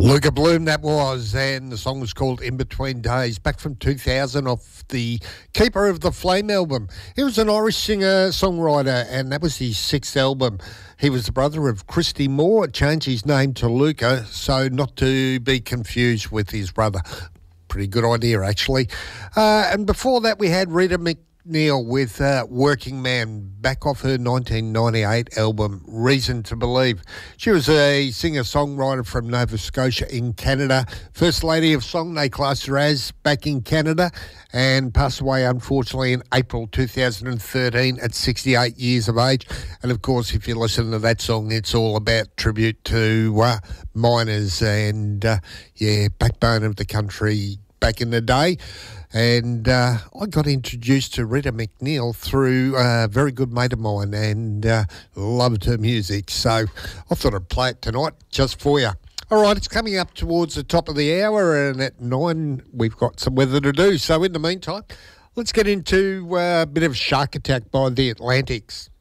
Luca Bloom, that was, and the song was called In Between Days, back from 2000 off the Keeper of the Flame album. He was an Irish singer-songwriter, and that was his sixth album. He was the brother of Christy Moore, changed his name to Luca, so not to be confused with his brother. Pretty good idea, actually. And before that, we had Rita McNeil with Working Man, back off her 1998 album Reason to Believe. She was a singer-songwriter from Nova Scotia in Canada, First Lady of Song they classed her as back in Canada, and passed away unfortunately in April 2013 at 68 years of age. And of course, if you listen to that song, it's all about tribute to miners and backbone of the country back in the day. And I got introduced to Rita McNeil through a very good mate of mine, and loved her music. So I thought I'd play it tonight just for you. All right, it's coming up towards the top of the hour, and at 9 we've got some weather to do. So in the meantime, let's get into a bit of Shark Attack by the Atlantics.